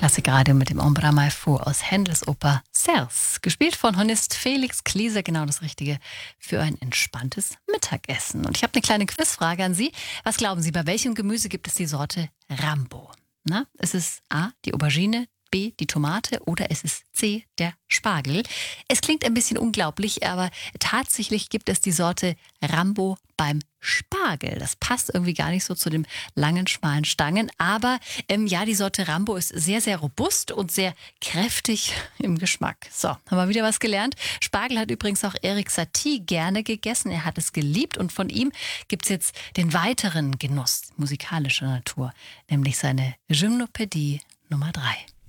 Klassikradio mit dem Ombre mal Fu aus Händels Oper Serse. Gespielt von Hornist Felix Klieser, genau das Richtige für ein entspanntes Mittagessen. Und ich habe eine kleine Quizfrage an Sie. Was glauben Sie, bei welchem Gemüse gibt es die Sorte Rambo? Na, ist es A, die Aubergine, B, die Tomate oder ist es C, der Spargel? Es klingt ein bisschen unglaublich, aber tatsächlich gibt es die Sorte Rambo beim Spargel. Das passt irgendwie gar nicht so zu den langen, schmalen Stangen. Aber ja, die Sorte Rambo ist sehr, sehr robust und sehr kräftig im Geschmack. So, haben wir wieder was gelernt. Spargel hat übrigens auch Erik Satie gerne gegessen. Er hat es geliebt und von ihm gibt es jetzt den weiteren Genuss musikalischer Natur, nämlich seine Gymnopädie Nummer 3.